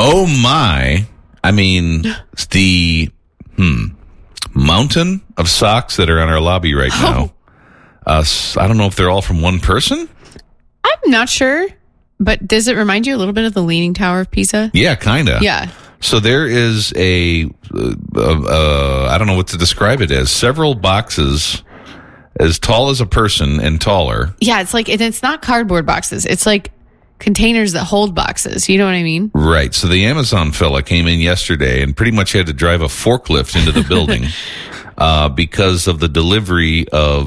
Oh, my. I mean, it's the mountain of socks that are on our lobby right now. I don't know if they're all from one person. I'm not sure, but does it remind you a little bit of the Leaning Tower of Pisa? Yeah, kind of. Yeah. So there is I don't know what to describe it as, several boxes as tall as a person and taller. Yeah, it's not cardboard boxes. It's like containers that hold boxes. You know what I mean? Right. So the Amazon fella came in yesterday and pretty much had to drive a forklift into the building because of the delivery of